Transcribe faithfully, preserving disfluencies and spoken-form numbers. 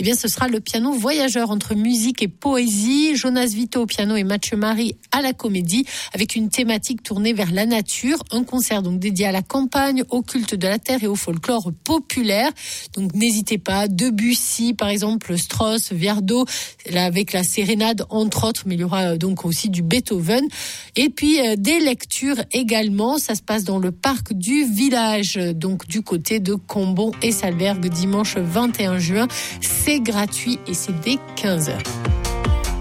eh bien, ce sera le piano voyageur entre musique et poésie. Jonas Vito au piano et Mathieu Marie à la comédie, avec une thématique tournée vers la nature. Un concert donc dédié à la campagne, au culte de la terre et au folklore populaire. Donc n'hésitez pas. Debussy, par exemple, Strauss, Viardot, là avec la sérénade entre autres, mais il y aura donc aussi du Beethoven. Et puis euh, des lectures également. Ça se passe dans le parc du village, donc du côté de Combon et Salberg, dimanche vingt et un juin. C'est gratuit et c'est dès quinze heures.